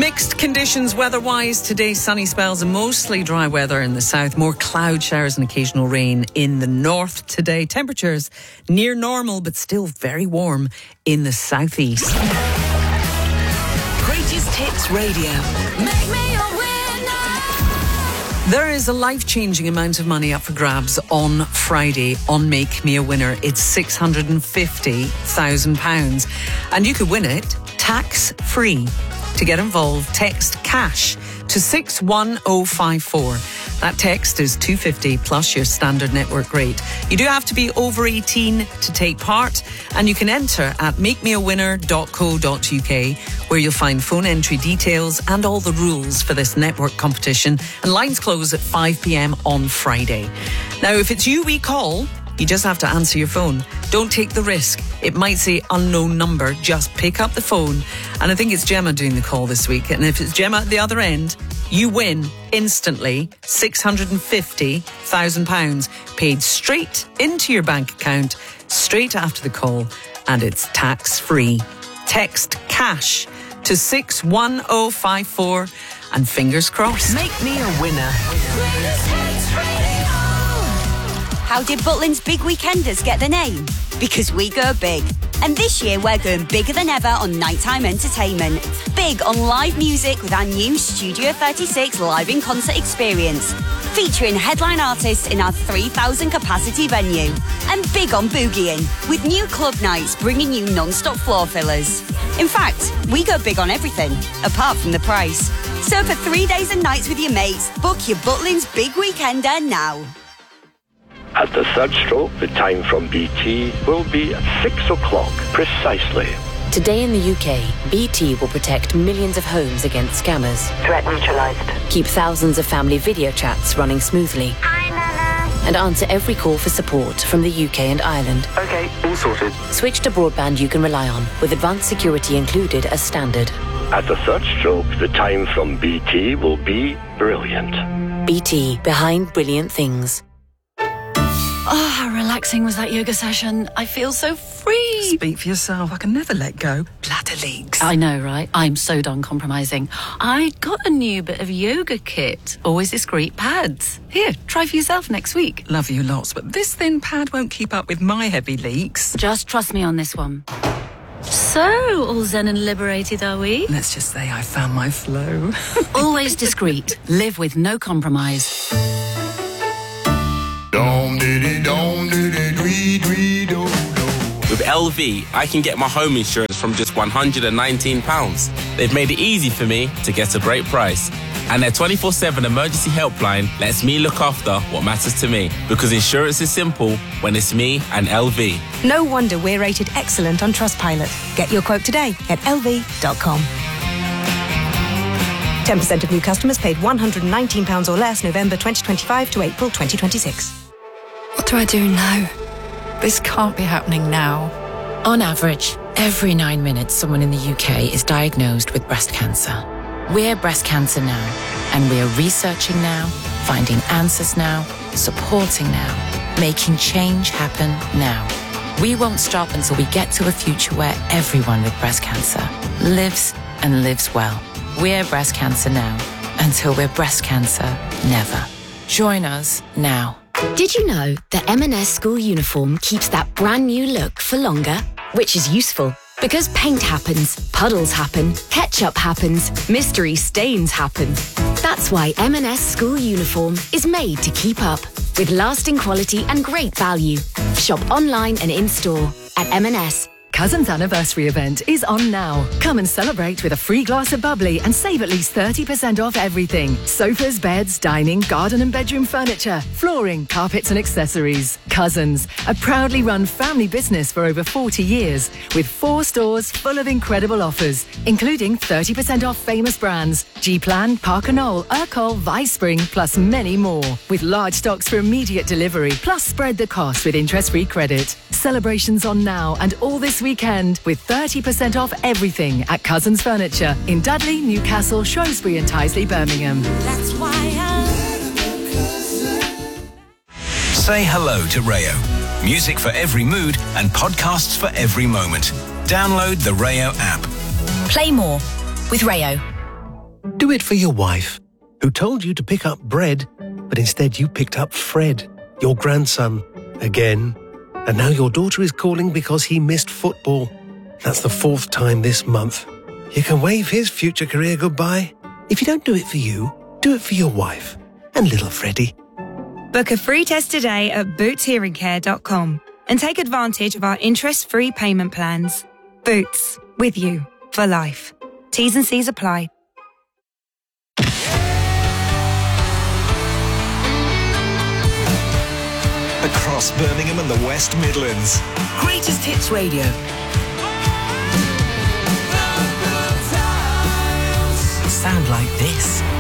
Mixed conditions weather-wise. Today, sunny spells and mostly dry weather in the south. More cloud showers and occasional rain in the north today. Temperatures near normal, but still very warm in the southeast. Greatest Hits Radio. Make me a winner. There is a life-changing amount of money up for grabs on Friday on Make Me a Winner. It's £650,000. And you could win it tax-free. To get involved, text CASH to 61054. That text is $2.50 plus your standard network rate. You do have to be over 18 to take part, and you can enter at makemeawinner.co.uk, where you'll find phone entry details and all the rules for this network competition. And lines close at 5 p.m. on Friday. Now, if it's you we call, you just have to answer your phone. Don't take the risk. It might say unknown number. Just pick up the phone. And I think it's Gemma doing the call this week. And if it's Gemma at the other end, you win instantly £650,000 paid straight into your bank account straight after the call. And it's tax-free. Text CASH to 61054 and fingers crossed. Make me a winner. How did Butlins Big Weekenders get the name? Because we go big. And this year we're going bigger than ever on nighttime entertainment. Big on live music with our new Studio 36 live in concert experience. Featuring headline artists in our 3,000 capacity venue. And big on boogieing, with new club nights bringing you non-stop floor fillers. In fact, we go big on everything, apart from the price. So for 3 days and nights with your mates, book your Butlins Big Weekender now. At the third stroke, the time from BT will be at 6 o'clock precisely. Today in the UK, BT will protect millions of homes against scammers. Threat neutralised. Keep thousands of family video chats running smoothly. Hi, Nana. And answer every call for support from the UK and Ireland. Okay, all sorted. Switch to broadband you can rely on, with advanced security included as standard. At the third stroke, the time from BT will be brilliant. BT, behind brilliant things. Oh, how relaxing was that yoga session. I feel so free. Speak for yourself. I can never let go. Bladder leaks. I know, right? I'm so done compromising. I got a new bit of yoga kit. Always discreet pads. Here, try for yourself next week. Love you lots, but this thin pad won't keep up with my heavy leaks. Just trust me on this one. So, all zen and liberated, are we? Let's just say I found my flow. Always discreet. Live with no compromise. With LV, I can get my home insurance from just £119. They've made it easy for me to get a great price. And their 24/7 emergency helpline lets me look after what matters to me. Because insurance is simple when it's me and LV. No wonder we're rated excellent on Trustpilot. Get your quote today at lv.com. 10% of new customers paid £119 or less November 2025 to April 2026. What do I do now? This can't be happening now. On average, every 9 minutes, someone in the UK is diagnosed with breast cancer. We're Breast Cancer Now, and we are researching now, finding answers now, supporting now, making change happen now. We won't stop until we get to a future where everyone with breast cancer lives and lives well. We're Breast Cancer Now, until we're breast cancer never. Join us now. Did you know that M&S school uniform keeps that brand new look for longer? Which is useful, because paint happens, puddles happen, ketchup happens, mystery stains happen. That's why M&S school uniform is made to keep up, with lasting quality and great value. Shop online and in-store at M&S. Cousins Anniversary event is on now. Come and celebrate with a free glass of bubbly and save at least 30% off everything. Sofas, beds, dining, garden and bedroom furniture, flooring, carpets and accessories. Cousins, a proudly run family business for over 40 years, with 4 stores full of incredible offers, including 30% off famous brands, G-Plan, Parker Knoll, Urcol, Vicespring, plus many more. With large stocks for immediate delivery, plus spread the cost with interest-free credit. Celebrations on now and all this weekend with 30% off everything at Cousins Furniture in Dudley, Newcastle, Shrewsbury and Tyseley, Birmingham. That's why Say hello to Rayo. Music for every mood and podcasts for every moment. Download the Rayo app. Play more with Rayo. Do it for your wife, who told you to pick up bread, but instead you picked up Fred, your grandson, again. And now your daughter is calling because he missed football. That's the 4th time this month. You can wave his future career goodbye. If you don't do it for you, do it for your wife and little Freddie. Book a free test today at bootshearingcare.com and take advantage of our interest-free payment plans. Boots, with you for life. T's and C's apply. Across Birmingham and the West Midlands. Greatest Hits Radio. Sound like this.